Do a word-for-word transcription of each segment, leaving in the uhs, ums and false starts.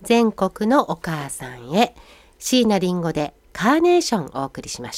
全国のお母さんへ、椎名林檎でカーネーションをお送りしました。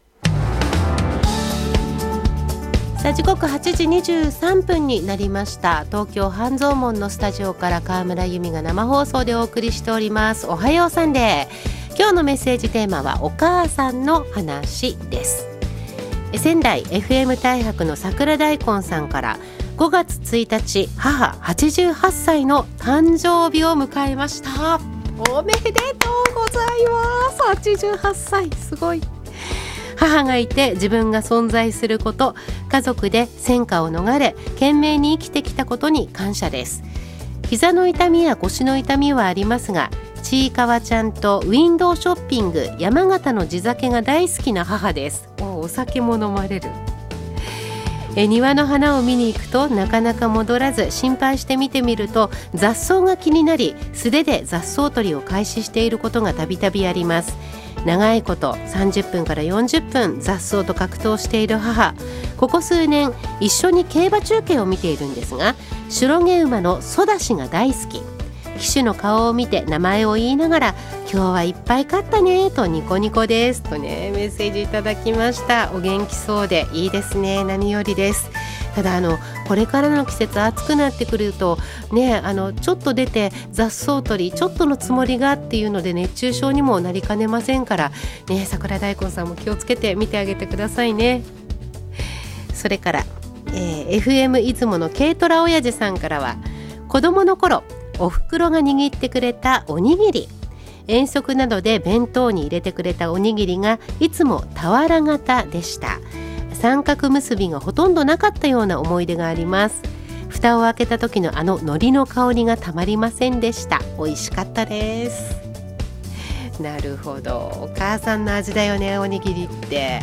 さあ時刻はちじにじゅうさんぷんになりました。東京半蔵門のスタジオから川村由美が生放送でお送りしております。おはようサンデー。今日のメッセージテーマはお母さんの話です。仙台 エフエム 大白の桜大根さんから、ごがつついたち母はちじゅうはっさいの誕生日を迎えました。おめでとうございます。はちじゅうはっさい、すごい。母がいて自分が存在すること、家族で戦火を逃れ懸命に生きてきたことに感謝です。膝の痛みや腰の痛みはありますが、ちいかわちゃんとウィンドウショッピング、山形の地酒が大好きな母です。 お, お酒も飲まれる。え庭の花を見に行くとなかなか戻らず、心配して見てみると雑草が気になり、素手で雑草取りを開始していることがたびたびあります。長いことさんじゅっぷんからよんじゅっぷん雑草と格闘している母。ここ数年一緒に競馬中継を見ているんですが、白毛馬のソダシが大好き。騎手の顔を見て名前を言いながら、今日はいっぱい勝ったねとニコニコですとね、メッセージいただきました。お元気そうでいいですね。何よりです。ただあのこれからの季節暑くなってくるとね、あのちょっと出て雑草取りちょっとのつもりがっていうので熱中症にもなりかねませんからね、桜大根さんも気をつけて見てあげてくださいね。それから、えー、エフエム 出雲の軽トラ親父さんからは、子供の頃お袋が握ってくれたおにぎり、遠足などで弁当に入れてくれたおにぎりがいつも俵型でした。三角結びがほとんどなかったような思い出があります。蓋を開けた時のあの海苔の香りがたまりませんでした。美味しかったです。なるほど、お母さんの味だよね、おにぎりって。